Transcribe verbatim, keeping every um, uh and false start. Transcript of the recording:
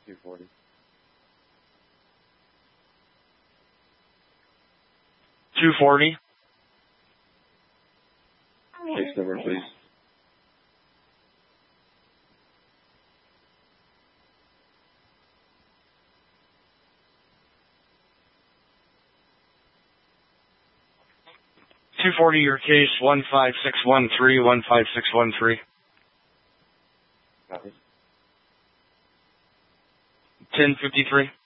two forty. two forty. Case number, please. two forty, your case, one five six one three, one five six one three. Copy. ten fifty-three.